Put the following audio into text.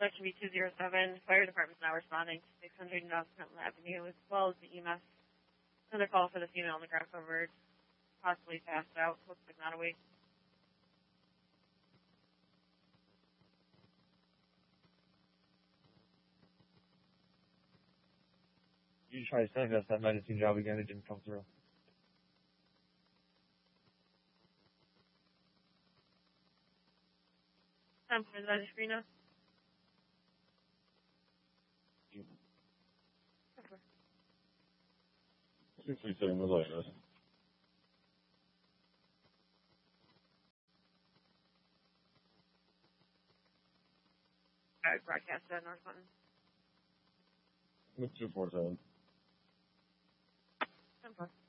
Section B207, fire department is now responding to 600 North Clinton Avenue, as well as the EMS. Another call for the female on the ground covered, possibly passed out, looks like not awake. You tried sending us that medicine job again, it didn't come through. Time for the screen now. 637 was like this. Alright, broadcast at North Clinton. 247. 10-4.